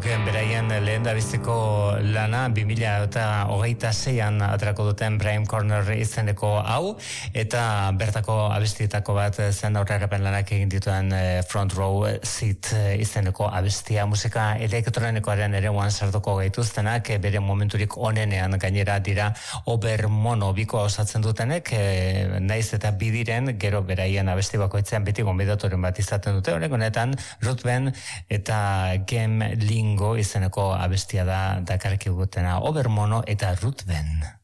beraien lehen dabiziko lana 2026an aterako duten Prime Corner izeneko hau, eta bertako abestietako bat zen aurrerapen lanak egin dituen Front Row Seat izeneko abestia, musika elektronikoaren eremuan sartuko gaituztenak, bere momenturik onenean gainera dira Obermono biko osatzen dutenek, naiz eta bidiren, gero beraien abesti bakoitzean beti gonbidaturen bat izaten dute, horrek honetan Ruthven eta Game Lingo izeneko abestia da dakarki gutena, Obermono eta Ruthven.